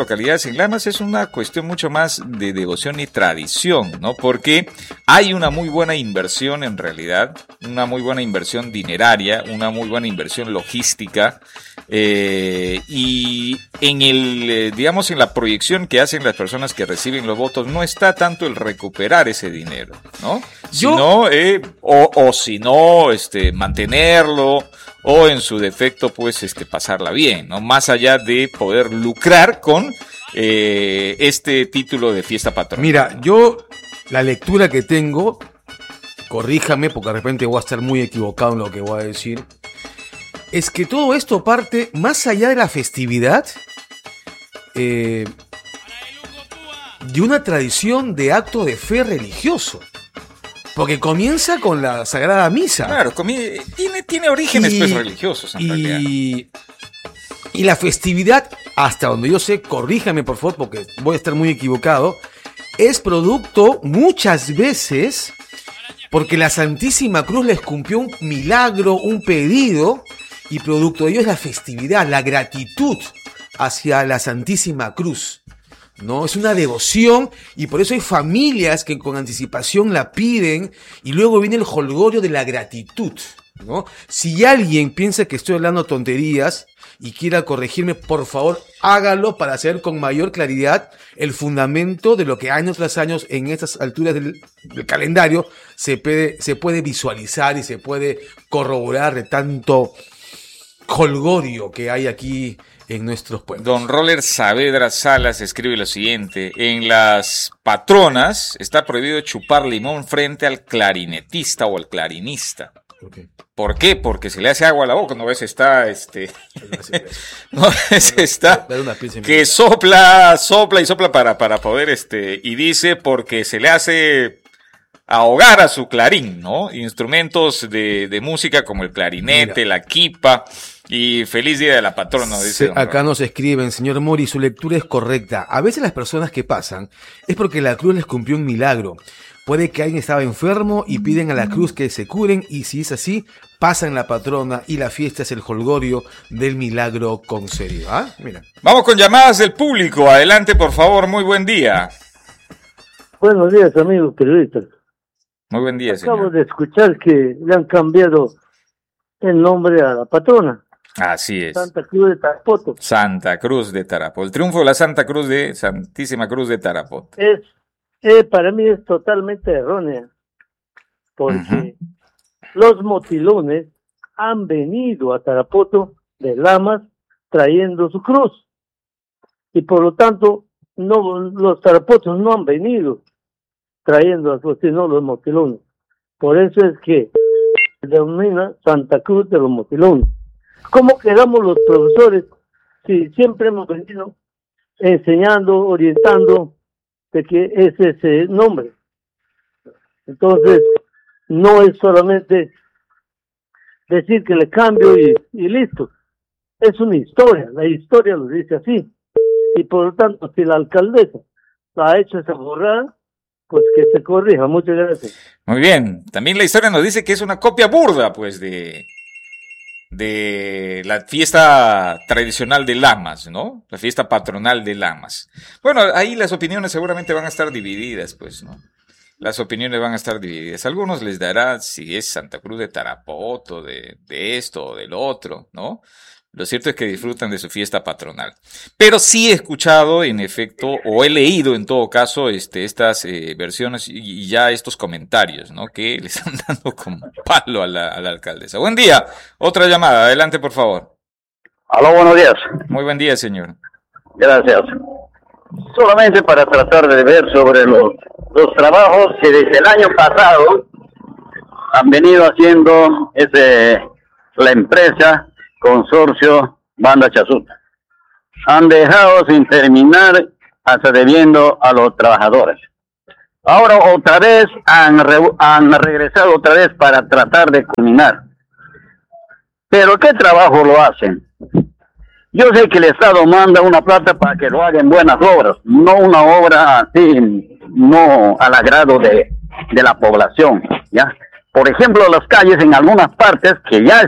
localidades en Lamas es una cuestión mucho más de devoción y tradición, ¿no? Porque hay una muy buena inversión en realidad, una muy buena inversión dineraria, una muy buena inversión logística, y en digamos, en la proyección que hacen las personas que reciben los votos no está tanto el recuperar ese dinero, ¿no? Sino, mantenerlo, o en su defecto, pues, pasarla bien, ¿no? Más allá de poder lucrar con este título de fiesta patronal. Mira, yo, la lectura que tengo, corríjame, porque de repente voy a estar muy equivocado en lo que voy a decir, es que todo esto parte, más allá de la festividad, de una tradición de acto de fe religioso. Porque comienza con la Sagrada Misa. Claro, tiene orígenes religiosos en realidad. Y la festividad, hasta donde yo sé, corríjame por favor, porque voy a estar muy equivocado, es producto muchas veces porque la Santísima Cruz les cumplió un milagro, un pedido, y producto de ello es la festividad, la gratitud hacia la Santísima Cruz. ¿No? Es una devoción, y por eso hay familias que con anticipación la piden, y luego viene el jolgorio de la gratitud, ¿no? Si alguien piensa que estoy hablando tonterías y quiera corregirme, por favor hágalo para hacer con mayor claridad el fundamento de lo que años tras años en estas alturas del calendario se puede visualizar y se puede corroborar de tanto jolgorio que hay aquí en nuestros pueblos. Don Roller Saavedra Salas escribe lo siguiente: en las patronas está prohibido chupar limón frente al clarinetista o al clarinista. Okay. ¿Por qué? Porque se le hace agua a la boca. No ves, está no ves, está que sopla y sopla para poder y dice porque se le hace ahogar a su clarín, ¿no? Instrumentos de música como el clarinete, mira, la quipa. Y feliz día de la patrona, dice. Acá nos escriben, señor Mori, su lectura es correcta. A veces las personas que pasan es porque la cruz les cumplió un milagro. Puede que alguien estaba enfermo y piden a la cruz que se curen, y si es así, pasan la patrona y la fiesta es el jolgorio del milagro concedido. ¿Ah? Mira. Vamos con llamadas del público. Adelante, por favor. Muy buen día. Buenos días, amigos periodistas. Muy buen día, señor. Acabo de escuchar que le han cambiado el nombre a la patrona. Así es. Santa Cruz de Tarapoto. Santa Cruz de Tarapoto. El triunfo de la Santísima Cruz de Tarapoto. Para mí es totalmente errónea, porque los motilones han venido a Tarapoto de Lamas trayendo su cruz, y por lo tanto los tarapotos no han venido trayendo la cruz, sino los motilones. Por eso es que se denomina Santa Cruz de los Motilones. ¿Cómo quedamos los profesores si siempre hemos venido enseñando, orientando de que es ese nombre? Entonces, no es solamente decir que le cambio y listo. Es una historia, la historia lo dice así. Y por lo tanto, si la alcaldesa la ha hecho esa borrada, pues que se corrija. Muchas gracias. Muy bien. También la historia nos dice que es una copia burda, pues, de la fiesta tradicional de Lamas, ¿no? La fiesta patronal de Lamas. Bueno, ahí las opiniones seguramente van a estar divididas, pues, ¿no? Las opiniones van a estar divididas. A algunos les dará si es Santa Cruz de Tarapoto, de esto o del otro, ¿no? Lo cierto es que disfrutan de su fiesta patronal. Pero sí he escuchado, en efecto, o he leído en todo caso, estas versiones y ya estos comentarios, ¿no? Que le están dando como palo a la alcaldesa. Buen día. Otra llamada. Adelante, por favor. Aló, buenos días. Muy buen día, señor. Gracias. Solamente para tratar de ver sobre los trabajos que desde el año pasado han venido haciendo la empresa Consorcio Banda Chasuta. Han dejado sin terminar, hasta debiendo a los trabajadores. Ahora otra vez han regresado otra vez para tratar de culminar. Pero ¿qué trabajo lo hacen? Yo sé que el Estado manda una plata para que lo hagan buenas obras, no una obra así, no al agrado de la población, ¿ya? Por ejemplo, las calles en algunas partes que ya